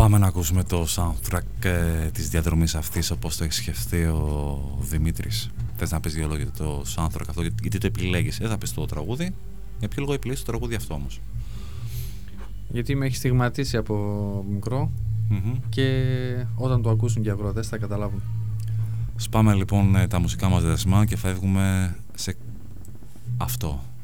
Πάμε να ακούσουμε το soundtrack της διαδρομής αυτής, όπως το έχει σκεφτεί ο Δημήτρης. Θες να πεις δύο λόγια για το soundtrack αυτό, γιατί το επιλέγεις? Θα πεις το τραγούδι, για ποιο λόγο επιλέγεις το τραγούδι αυτό όμως? Γιατί με έχει στιγματίσει από μικρό και όταν το ακούσουν και οι αγρότες θα καταλάβουν. Σπάμε λοιπόν τα μουσικά μας δεσμά και φεύγουμε σε αυτό.